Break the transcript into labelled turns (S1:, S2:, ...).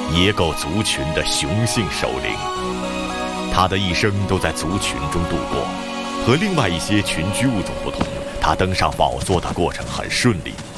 S1: 野狗族群的雄性首领。他的一生都在族群中度过，和另外一些群居物种不同，他登上宝座的过程很顺利，